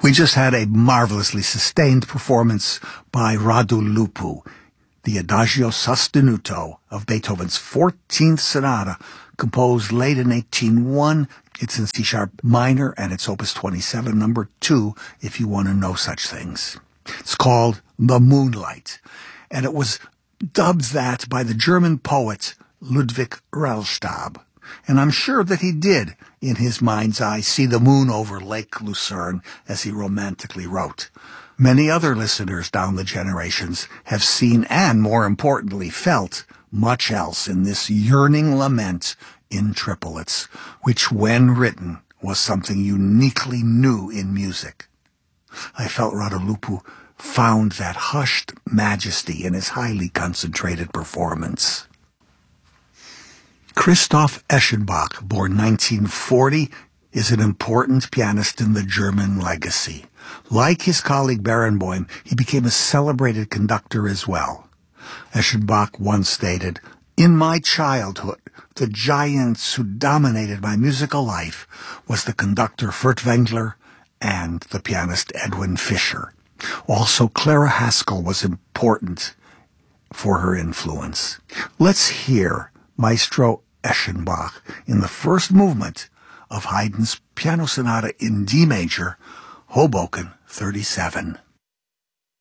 We just had a marvelously sustained performance by Radu Lupu, the Adagio Sostenuto of Beethoven's 14th Sonata, composed late in 1801. It's in C-sharp minor, and it's Opus 27, number 2, if you want to know such things. It's called The Moonlight, and it was dubbed that by the German poet Ludwig Rellstab. And I'm sure that he did, in his mind's eye, see the moon over Lake Lucerne, as he romantically wrote. Many other listeners down the generations have seen and, more importantly, felt much else in this yearning lament in triplets, which, when written, was something uniquely new in music. I felt Radu Lupu found that hushed majesty in his highly concentrated performance. Christoph Eschenbach, born 1940, is an important pianist in the German legacy. Like his colleague Barenboim, he became a celebrated conductor as well. Eschenbach once stated, "In my childhood, the giants who dominated my musical life was the conductor Furtwängler and the pianist Edwin Fischer." Also, Clara Haskell was important for her influence. Let's hear Maestro Eschenbach in the first movement of Haydn's Piano Sonata in D major, Hoboken 37.